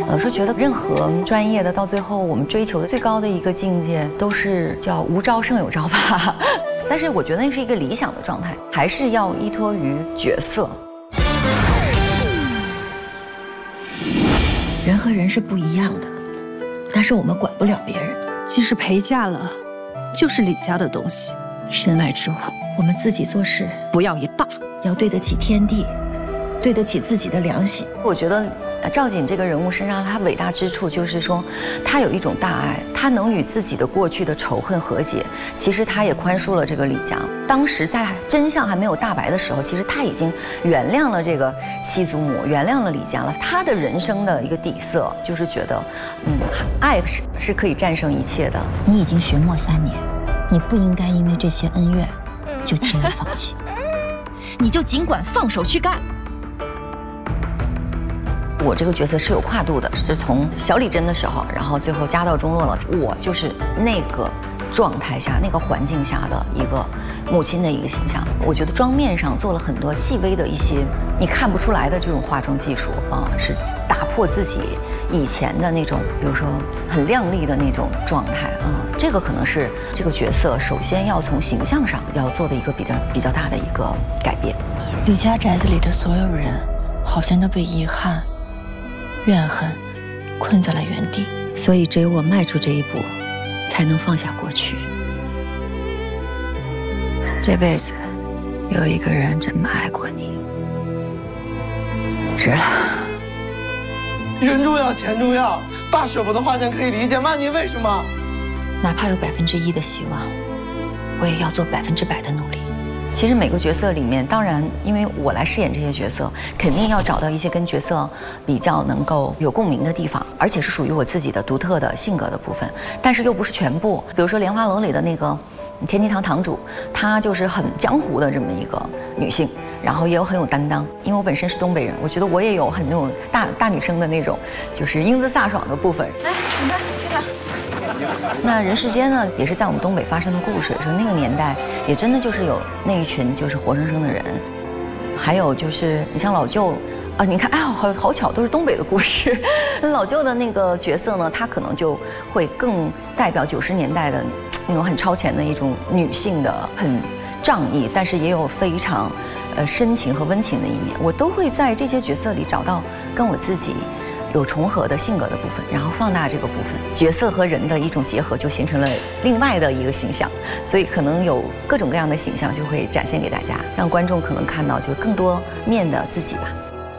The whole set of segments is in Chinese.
老师觉得任何专业的到最后，我们追求的最高的一个境界，都是叫无招胜有招吧。但是我觉得那是一个理想的状态，还是要依托于角色。 人和人是不一样的，但是我们管不了别人。 即使陪嫁了，就是李家的东西，身外之物。 我们自己做事不要一霸， 要对得起天地，对得起自己的良心。 我觉得赵瑾这个人物身上，他伟大之处就是说，他有一种大爱，他能与自己的过去的仇恨和解。其实他也宽恕了这个李家。当时在真相还没有大白的时候，其实他已经原谅了这个七祖母，原谅了李家了。他的人生的一个底色就是觉得，爱是可以战胜一切的。 你已经学墨3年，你不应该因为这些恩怨就轻易放弃，你就尽管放手去干。 我这个角色是有跨度的，是从小李真的时候，然后最后家道中落了，我就是那个状态下、那个环境下的一个母亲的一个形象。我觉得妆面上做了很多细微的一些你看不出来的这种化妆技术啊，是打破自己以前的那种，比如说很靓丽的那种状态啊。这个可能是这个角色首先要从形象上要做的一个比较大的一个改变。 李家宅子里的所有人，好像都被遗憾、怨恨困在了原地，所以只有我迈出这一步，才能放下过去。这辈子有一个人这么爱过你，值了。 人重要，钱重要，爸舍不得花钱可以理解，妈您为什么？ 哪怕有1%的希望，我也要做100%的努力。 其实每个角色里面，当然因为我来饰演这些角色，肯定要找到一些跟角色比较能够有共鸣的地方，而且是属于我自己的独特的性格的部分，但是又不是全部。比如说《莲花楼》里的那个天机堂堂主，她就是很江湖的这么一个女性，然后也有很有担当。因为我本身是东北人，我觉得我也有很那种大女生的那种，就是英姿飒爽的部分。 来，你看这个。 那人世间呢，也是在我们东北发生的故事，说那个年代也真的就是有那一群就是活生生的人，还有就是你像老舅啊，你看哎呦好巧，都是东北的故事。老舅的那个角色呢，他可能就会更代表90年代的那种很超前的一种女性的很仗义，但是也有非常深情和温情的一面。我都会在这些角色里找到跟我自己有重合的性格的部分，然后放大这个部分，角色和人的一种结合，就形成了另外的一个形象。所以可能有各种各样的形象就会展现给大家，让观众可能看到就更多面的自己吧。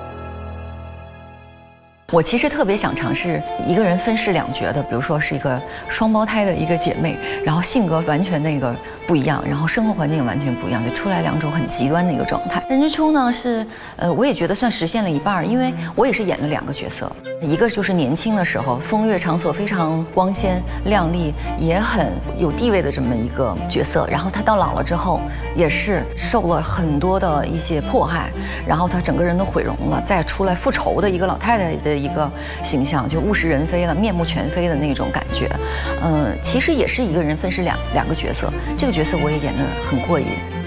我其实特别想尝试一个人分饰2角的，比如说是一个双胞胎的一个姐妹，然后性格完全那个不一样，然后生活环境也完全不一样，就出来2种很极端的一个状态。人之初呢是，我也觉得算实现了一半，因为我也是演了2个角色，一个就是年轻的时候风月场所非常光鲜亮丽，也很有地位的这么一个角色，然后他到老了之后也是受了很多的一些迫害，然后他整个人都毁容了，再出来复仇的一个老太太的一个形象，就物是人非了，面目全非的那种感觉。其实也是一个人分饰两个角色，这个角色我也演得很过瘾。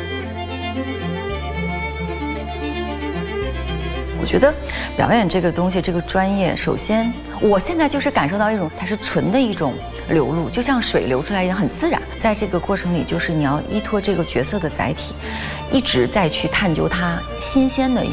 我觉得表演这个东西，这个专业，首先我现在就是感受到一种，它是纯的一种流露，就像水流出来一样，很自然。在这个过程里，就是你要依托这个角色的载体，一直在去探究它新鲜的